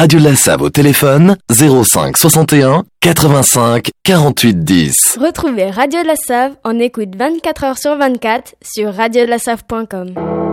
Radio de la Save au téléphone 05 61 85 48 10. Retrouvez Radio de la Save en écoute 24h sur 24 sur radiodelasave.com.